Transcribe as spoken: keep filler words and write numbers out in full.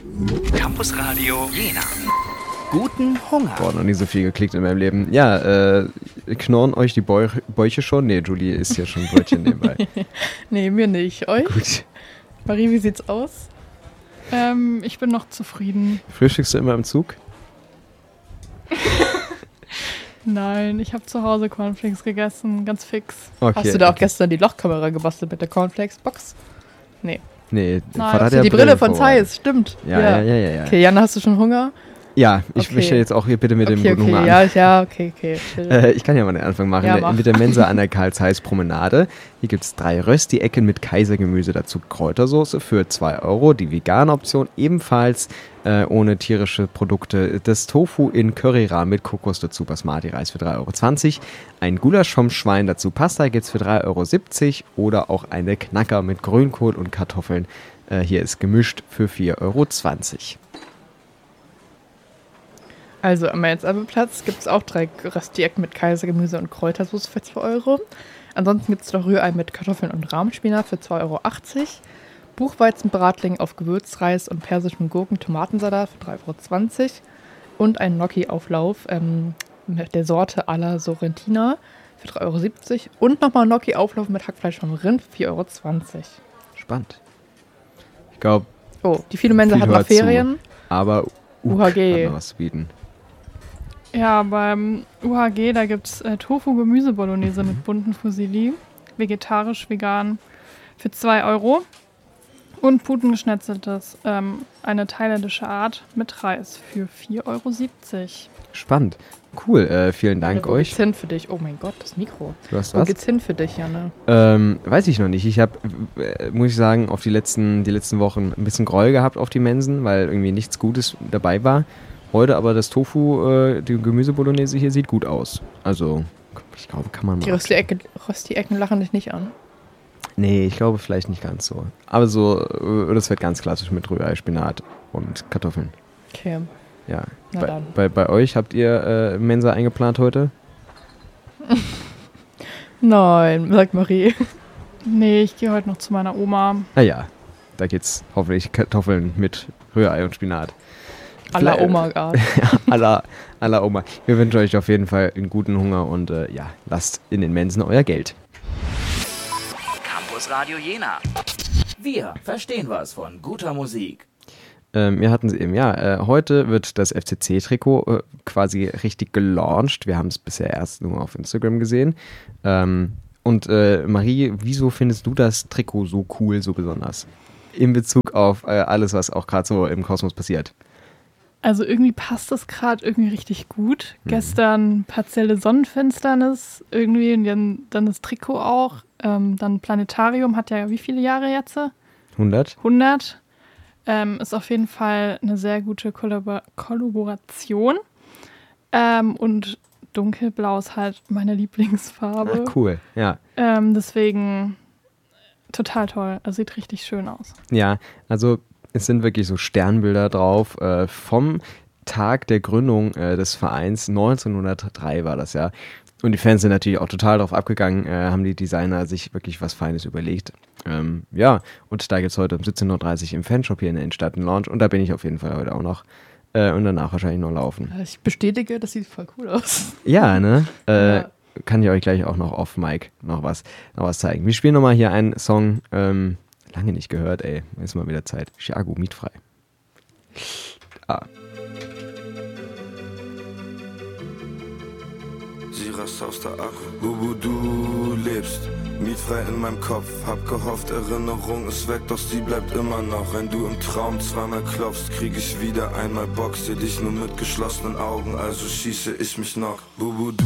Campus Radio Jena. Guten Hunger. Boah, noch nie so viel geklickt in meinem Leben. Ja, äh, knurren euch die Bäuch- Bäuche schon? Nee, Julie isst ja schon Brötchen nebenbei. Nee, mir nicht. Euch? Gut. Marie, wie sieht's aus? Ähm, ich bin noch zufrieden. Frühstückst du immer im Zug? Nein, ich habe zu Hause Cornflakes gegessen, ganz fix. Okay, Hast du da auch okay. gestern die Lochkamera gebastelt mit der Cornflakes-Box? Nee. Nee, Nein, Vater hat für ja die Brille Brillen von vorbereitet. Zeiss, stimmt. Ja, ja, ja, ja. ja. Okay, Jana, hast du schon Hunger? Ja, ich Okay. möchte jetzt auch hier bitte mit dem okay, guten okay, Hunger ja, an. ja, okay, okay. chill. Äh, ich kann ja mal den Anfang machen. Ja, Ne, mach. Mit der Mensa an der Karl-Zeiss-Promenade. Hier gibt es drei Rösti-Ecken mit Kaisergemüse, dazu Kräutersoße für zwei Euro. Die vegane Option ebenfalls äh, ohne tierische Produkte. Das Tofu in Curryrahm mit Kokos, dazu Basmati-Reis für drei Euro zwanzig. Ein Gulasch vom Schwein, dazu Pasta gibt es für drei Euro siebzig. Oder auch eine Knacker mit Grünkohl und Kartoffeln. Äh, hier ist gemischt für vier Euro zwanzig. Also am Mainz-Abbe-Platz gibt es auch drei Rösti-Ecken mit Kaisergemüse und Kräutersoße für zwei Euro. Ansonsten gibt es noch Rührei mit Kartoffeln und Rahmspinat für zwei Euro achtzig. Buchweizenbratling auf Gewürzreis und persischem Gurken-Tomatensalat für drei Euro zwanzig. Und ein Gnocchi-Auflauf ähm, mit der Sorte alla Sorrentina für drei Euro siebzig. Und nochmal Gnocchi-Auflauf mit Hackfleisch vom Rind für vier Euro zwanzig. Spannend. Ich glaube, Oh, die viele Mensa Viel hat noch hört zu. Ferien. aber U H G. hat noch was zu bieten. Ja, beim U H G, da gibt es äh, Tofu-Gemüse-Bolognese mit bunten Fusilli, vegetarisch, vegan, für zwei Euro. Und Putengeschnetzeltes, ähm, eine thailändische Art mit Reis für vier Euro siebzig. Spannend. Cool, äh, vielen Dank Wo euch. geht's hin für dich? Oh mein Gott, das Mikro. Du hast Wo was? geht's hin für dich, Janne? Ähm, weiß ich noch nicht. Ich habe, äh, muss ich sagen, auf die letzten, die letzten Wochen ein bisschen Groll gehabt auf die Mensen, weil irgendwie nichts Gutes dabei war. Heute aber das Tofu, äh, die Gemüsebolognese hier sieht gut aus. Also, ich glaube, kann man Die mal. Rösti-Ecken Rösti-Ecken lachen dich nicht an. Nee, ich glaube vielleicht nicht ganz so. Aber so, äh, das wird ganz klassisch mit Rührei, Spinat und Kartoffeln. Okay, Ja. na Bei, dann. bei, bei euch habt ihr äh, Mensa eingeplant heute? Nein, sagt Marie. Nee, ich gehe heute noch zu meiner Oma. Ah ja, da gibt's hoffentlich Kartoffeln mit Rührei und Spinat. À la Vielleicht- Oma-Art. à la, à la Oma. Wir wünschen euch auf jeden Fall einen guten Hunger und äh, ja, lasst in den Mensen euer Geld. Campus Radio Jena. Wir verstehen was von guter Musik. Ähm, wir hatten es eben, ja. Äh, heute wird das F C C-Trikot äh, quasi richtig gelauncht. Wir haben es bisher erst nur auf Instagram gesehen. Ähm, und äh, Marie, wieso findest du das Trikot so cool, so besonders? In Bezug auf äh, alles, was auch gerade so im Kosmos passiert. Also irgendwie passt das gerade irgendwie richtig gut. Gestern partielle Sonnenfinsternis irgendwie und dann, dann das Trikot auch. Ähm, dann Planetarium hat ja wie viele Jahre jetzt? hundert? hundert. Ähm, ist auf jeden Fall eine sehr gute Kollabor- Kollaboration. Ähm, und dunkelblau ist halt meine Lieblingsfarbe. Ah, cool, ja. Ähm, deswegen total toll. Also sieht richtig schön aus. Ja, also es sind wirklich so Sternbilder drauf äh, vom Tag der Gründung äh, des Vereins. neunzehnhundertdrei war das ja. Und die Fans sind natürlich auch total drauf abgegangen, äh, haben die Designer sich wirklich was Feines überlegt. Ähm, ja, und da gibt es heute um siebzehn Uhr dreißig im Fanshop hier in der Innenstadt einen Launch. Und da bin ich auf jeden Fall heute auch noch. Äh, und danach wahrscheinlich noch laufen. Ich bestätige, das sieht voll cool aus. Ja, ne? Äh, Ja. Kann ich euch gleich auch noch off Mic noch was, noch was zeigen. Wir spielen nochmal hier einen Song, ähm, lange nicht gehört, ey. Ist mal wieder Zeit. Chiago, mietfrei. Ah. Sie rast aus der Akku. Bubu, du lebst mietfrei in meinem Kopf. Hab gehofft, Erinnerung ist weg, doch sie bleibt immer noch. Wenn du im Traum zweimal klopfst, krieg ich wieder einmal Bock. Seh dich nur mit geschlossenen Augen, also schieße ich mich noch. Bubu, du